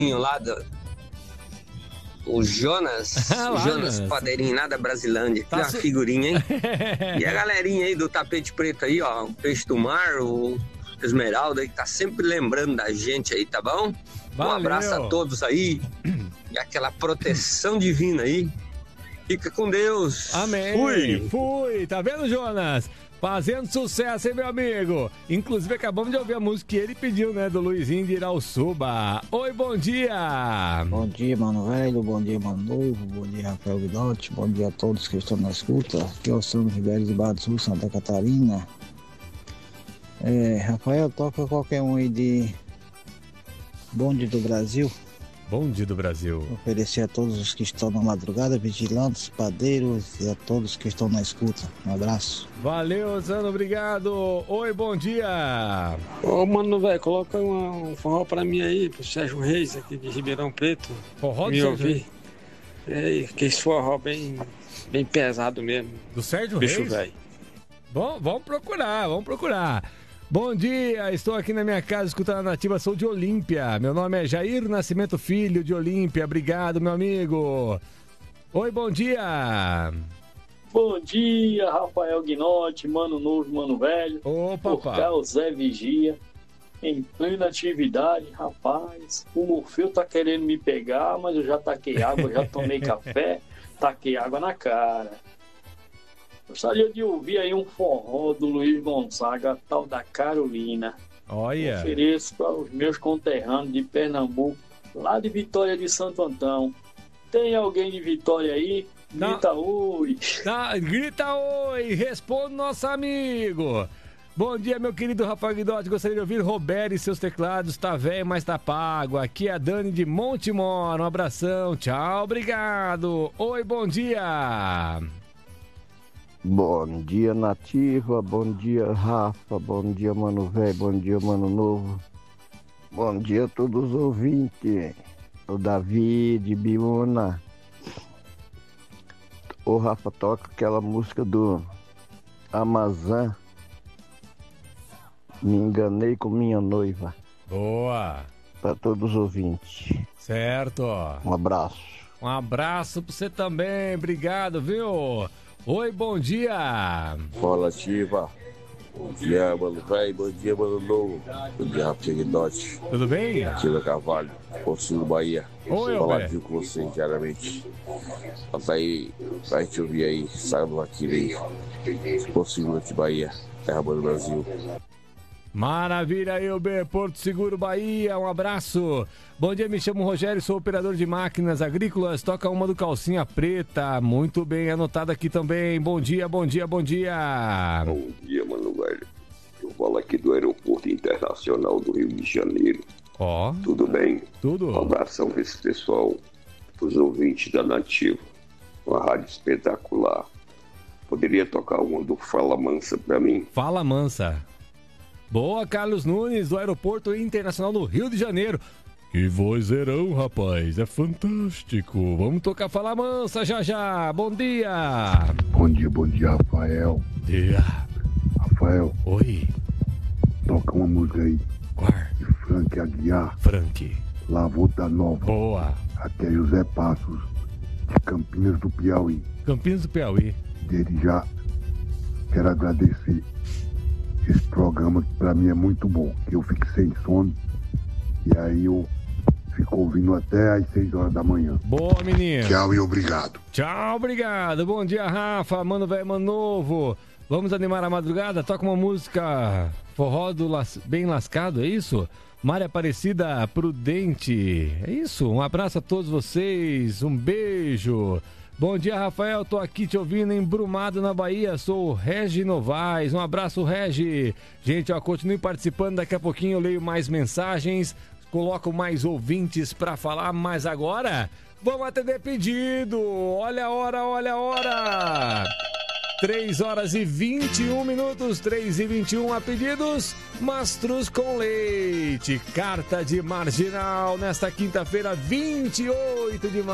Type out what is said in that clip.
lá o Jonas, Jonas Padeirinho, lá da Brasilândia. Que uma figurinha, hein? E a galerinha aí do tapete preto aí, ó, o Peixe do Mar, o Esmeralda, que tá sempre lembrando da gente aí, tá bom? Valeu. Um abraço a todos aí e aquela proteção divina aí. Fica com Deus. Amém. Fui. Tá vendo, Jonas? Fazendo sucesso, hein, meu amigo? Inclusive, acabamos de ouvir a música que ele pediu, né? Do Luizinho de Irauçuba. Oi, bom dia! Bom dia, mano velho. Bom dia, mano novo. Bom dia, Rafael Guidotti. Bom dia a todos que estão na escuta. Aqui é o Sandro Ribeiro de Barra do Sul, Santa Catarina. Rafael, toca qualquer um aí de Bonde do Brasil. Bonde do Brasil. Oferecer a todos os que estão na madrugada, vigilantes, padeiros e a todos que estão na escuta. Um abraço. Valeu, Zano, obrigado. Oi, bom dia. Ô, mano, velho, coloca um forró pra mim aí, pro Sérgio Reis, aqui de Ribeirão Preto. Forró do me Sérgio ouvir. Que esse forró bem pesado mesmo. Do Sérgio Bicho Reis? velho. Bom, vamos procurar. Bom dia, estou aqui na minha casa escutando a Nativa, sou de Olímpia. Meu nome é Jair Nascimento Filho, de Olímpia. Obrigado, meu amigo. Oi, bom dia. Bom dia, Rafael Guinotti, mano novo, mano velho. Ô, Por cá, o Zé Vigia, em plena atividade. Rapaz, o Morfeu tá querendo me pegar, mas eu já taquei água, já tomei café, taquei água na cara. Gostaria de ouvir aí um forró do Luiz Gonzaga, tal da Carolina. Olha. Ofereço para os meus conterrâneos de Pernambuco, lá de Vitória de Santo Antão. Tem alguém de Vitória aí? Grita oi. Grita oi, responde nosso amigo. Bom dia, meu querido Rafael Guidotti. Gostaria de ouvir Roberto e seus teclados. Tá velho, mas tá pago. Aqui é a Dani de Montemor. Um abração. Tchau, obrigado. Oi, bom dia. Bom dia, Nativa, bom dia, Rafa, bom dia, mano velho, bom dia, mano novo. Bom dia a todos os ouvintes. O Davi de Biúna. O Rafa, toca aquela música do Amazã. Me enganei com minha noiva. Boa. Para todos os ouvintes. Certo. Um abraço. Um abraço pra você também, obrigado, viu? Oi, bom dia. Fala, Ativa. Bom dia, mano velho. Bom dia, mano novo. Bom dia, Rafael Guidotti. Tudo bem? Ativa Carvalho, Porto do Bahia. Oi, faladinho com você diariamente. Tá aí, pra gente ouvir aí, saindo aqui aí. Porto de Bahia, terra boa do Brasil. Maravilha, Elber, Porto Seguro, Bahia, um abraço. Bom dia, me chamo Rogério, sou operador de máquinas agrícolas, toca uma do Calcinha Preta, muito bem, anotado aqui também. Bom dia, bom dia, bom dia. Bom dia, mano velho. Eu falo aqui do Aeroporto Internacional do Rio de Janeiro. Ó. Tudo bem? Tudo. Um abração para esse pessoal, os ouvintes da Nativa. Uma rádio espetacular. Poderia tocar uma do Fala Mansa pra mim? Fala Mansa. Boa, Carlos Nunes, do Aeroporto Internacional do Rio de Janeiro. Que vozeirão, rapaz, é fantástico. Vamos tocar Fala Mansa já já. Bom dia. Bom dia, Rafael. Dia. Rafael. Oi. Toca uma música aí. Qual? De Frank Aguiar. Frank. Lavota Nova. Boa. Aqui é José Passos, de Campinas do Piauí. Campinas do Piauí. Desde já quero agradecer esse programa que pra mim é muito bom, que eu fico sem sono e aí eu fico ouvindo até às 6 horas da manhã. Boa, menino. Tchau e obrigado. Tchau, obrigado. Bom dia, Rafa, mano velho, mano novo. Vamos animar a madrugada? Toca uma música forró do bem lascado, é isso? Maria Aparecida Prudente, é isso? Um abraço a todos vocês, um beijo. Bom dia, Rafael, tô aqui te ouvindo em Brumado, na Bahia, sou o Regi Novaes, um abraço, Regi. Gente, ó, continue participando, daqui a pouquinho eu leio mais mensagens, coloco mais ouvintes pra falar, mas agora vamos atender pedido, olha a hora. 3 horas e 21 minutos, 3h21 a pedidos, Mastruz com leite, carta de marginal, nesta quinta-feira, 28 de maio.